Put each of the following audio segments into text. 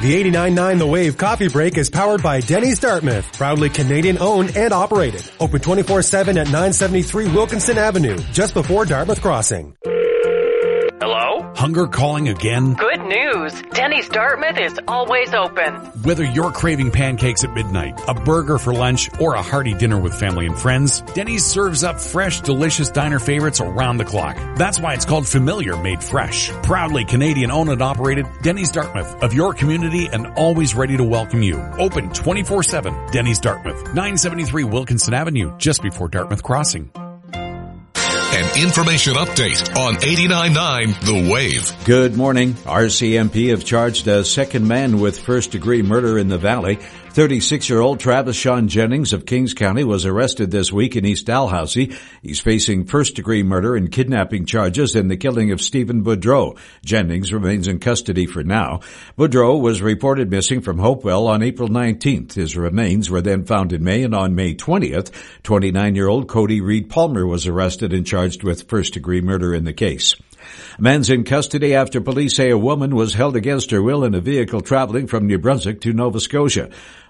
The 89.9 The Wave Coffee Break is powered by Denny's Dartmouth, proudly Canadian owned and operated. Open 24/7 at 973 Wilkinson Avenue, just before Dartmouth Crossing. Hello? Hunger calling again? Good news. Denny's Dartmouth is always open. Whether you're craving pancakes at midnight, a burger for lunch, or a hearty dinner with family and friends, Denny's serves up fresh, delicious diner favorites around the clock. That's why it's called Familiar Made Fresh. Proudly Canadian owned and operated, Denny's Dartmouth, of your community and always ready to welcome you. Open 24/7. Denny's Dartmouth, 973 Wilkinson Avenue, just before Dartmouth Crossing. An information update on 89.9 The Wave. Good morning. RCMP have charged a second man with first-degree murder in the Valley. 36-year-old Travis Sean Jennings of Kings County was arrested this week in East Dalhousie. He's facing first-degree murder and kidnapping charges in the killing of Stephen Boudreau. Jennings remains in custody for now. Boudreau was reported missing from Hopewell on April 19th. His remains were then found in May, and on May 20th, 29-year-old Cody Reed Palmer was arrested and charged with first-degree murder in the case. A man's in custody after police say a woman was held against her will in a vehicle traveling from New Brunswick to Nova Scotia.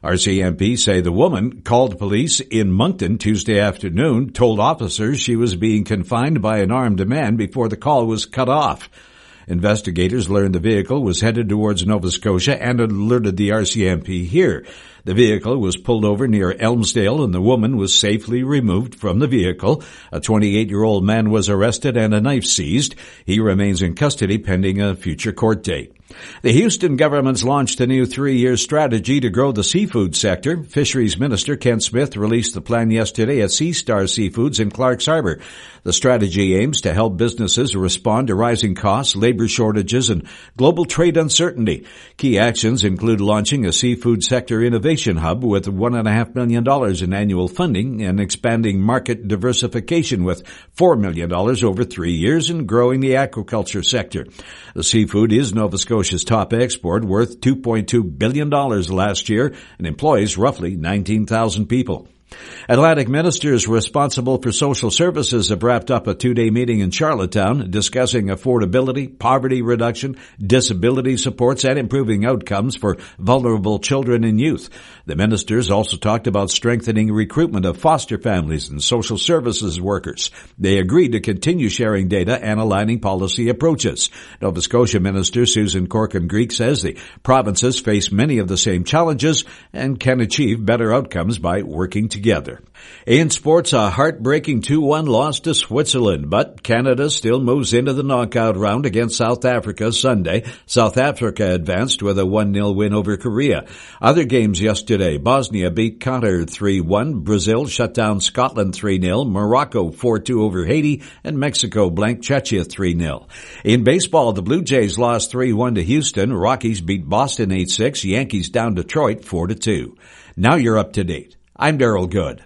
RCMP say the woman called police in Moncton Tuesday afternoon, told officers she was being confined by an armed man before the call was cut off. Investigators learned the vehicle was headed towards Nova Scotia and alerted the RCMP here. The vehicle was pulled over near Elmsdale and the woman was safely removed from the vehicle. A 28-year-old man was arrested and a knife seized. He remains in custody pending a future court date. The Houston government's launched a new 3-year strategy to grow the seafood sector. Fisheries Minister Ken Smith released the plan yesterday at Sea Star Seafoods in Clarks Harbor. The strategy aims to help businesses respond to rising costs, labor shortages, and global trade uncertainty. Key actions include launching a seafood sector innovation hub with $1.5 million in annual funding and expanding market diversification with $4 million over 3 years and growing the aquaculture sector. The seafood is Nova Scotia's top export, worth $2.2 billion last year and employs roughly 19,000 people. Atlantic ministers responsible for social services have wrapped up a 2-day meeting in Charlottetown discussing affordability, poverty reduction, disability supports, and improving outcomes for vulnerable children and youth. The ministers also talked about strengthening recruitment of foster families and social services workers. They agreed to continue sharing data and aligning policy approaches. Nova Scotia Minister Susan Corkum-Greek says the provinces face many of the same challenges and can achieve better outcomes by working together. In sports, a heartbreaking 2-1 loss to Switzerland, but Canada still moves into the knockout round against South Africa Sunday. South Africa advanced with a 1-0 win over Korea. Other games yesterday, Bosnia beat Qatar 3-1, Brazil shut down Scotland 3-0, Morocco 4-2 over Haiti, and Mexico blanked Czechia 3-0. In baseball, the Blue Jays lost 3-1 to Houston, Rockies beat Boston 8-6, Yankees down Detroit 4-2. Now you're up to date. I'm Daryl Good.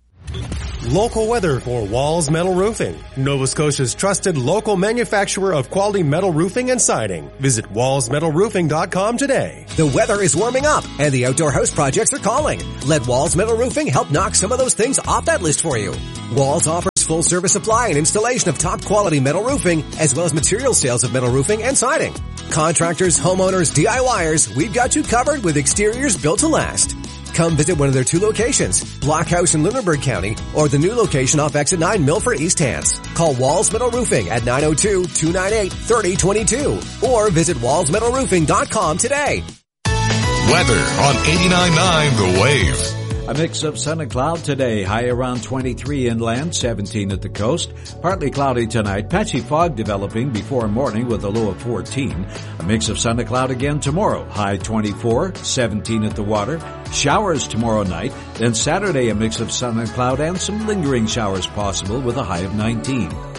Local weather for Walls Metal Roofing, Nova Scotia's trusted local manufacturer of quality metal roofing and siding. Visit wallsmetalroofing.com today. The weather is warming up and the outdoor house projects are calling. Let Walls Metal Roofing help knock some of those things off that list for you. Walls offers full service supply and installation of top quality metal roofing as well as material sales of metal roofing and siding. Contractors, homeowners, DIYers, we've got you covered with exteriors built to last. Come visit one of their 2 locations, Blockhouse in Lunenburg County, or the new location off Exit 9 Milford East Hants. Call Walls Metal Roofing at 902-298-3022 or visit wallsmetalroofing.com today. Weather on 89.9 The Wave. A mix of sun and cloud today, high around 23 inland, 17 at the coast. Partly cloudy tonight, patchy fog developing before morning with a low of 14. A mix of sun and cloud again tomorrow, high 24, 17 at the water. Showers tomorrow night, then Saturday a mix of sun and cloud and some lingering showers possible with a high of 19.